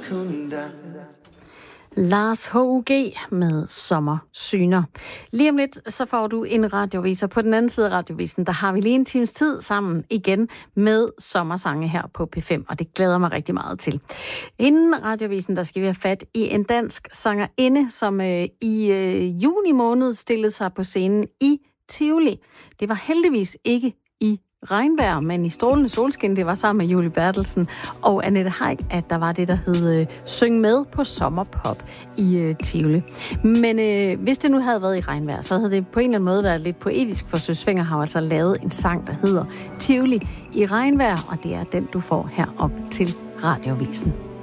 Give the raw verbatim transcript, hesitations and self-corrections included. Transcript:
sekunda. Lars H U G med Sommersyner. Lige om lidt, så får du en radioviser. På den anden side af radiovisen, der har vi lige en times tid sammen igen med sommersange her på P fem, og det glæder mig rigtig meget til. Inden radiovisen, der skal vi have fat i en dansk sangerinde, som øh, i øh, juni måned stillede sig på scenen i Tivoli. Det var heldigvis ikke i regnvejr, men i strålende solskin. Det var sammen med Julie Bertelsen og Annette Heick, at der var det, der hed øh, Syng med på Sommerpop i øh, Tivoli. Men øh, hvis det nu havde været i regnvejr, så havde det på en eller anden måde været lidt poetisk, for Søs Fenger har altså lavet en sang, der hedder Tivoli i regnvejr, og det er den, du får herop til radiovisen.